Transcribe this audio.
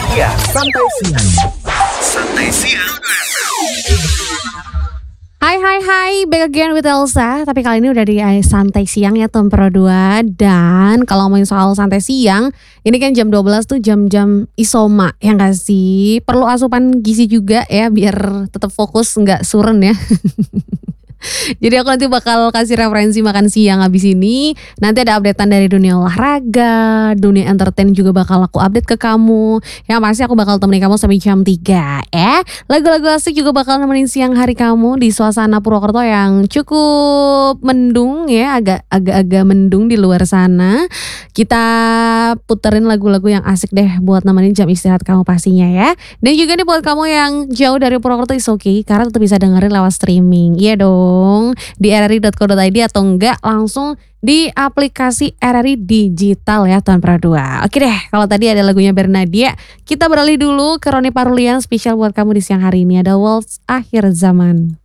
Iya, santai siang. Santai siang. Hai, back again with Elsa. Tapi kali ini udah di santai siang ya Tom Pro 2. Dan kalau ngomongin soal santai siang, ini kan jam 12 tuh jam-jam isoma ya gak sih? Perlu asupan gizi juga ya biar tetap fokus gak suren ya. Jadi aku nanti bakal kasih referensi makan siang abis ini. Nanti ada updatean dari dunia olahraga, dunia entertain juga bakal aku update ke kamu. Yang pasti aku bakal temenin kamu sampai jam 3 ya. Lagu-lagu asik juga bakal nemenin siang hari kamu di suasana Purwokerto yang cukup mendung ya. Agak-agak mendung di luar sana. Kita puterin lagu-lagu yang asik deh buat nemenin jam istirahat kamu pastinya ya. Dan juga nih buat kamu yang jauh dari Purwokerto is okay, karena tetap bisa dengerin lewat streaming. Iya dong. Di rri.co.id atau enggak langsung di aplikasi RRI Digital ya Tuan Pradua. Oke deh, kalau tadi ada lagunya Bernadia, kita beralih dulu ke Roni Parulian spesial buat kamu di siang hari ini. Ada Waltz Akhir Zaman.